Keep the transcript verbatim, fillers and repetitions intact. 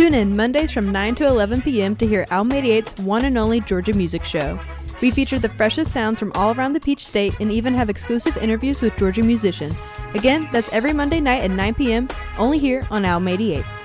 Tune in Mondays from nine to eleven p.m. to hear Alma eighty-eight's one and only Georgia Music Show. We feature the freshest sounds from all around the Peach State and even have exclusive interviews with Georgia musicians. Again, that's every Monday night at nine p.m. only here on Alma eighty-eight.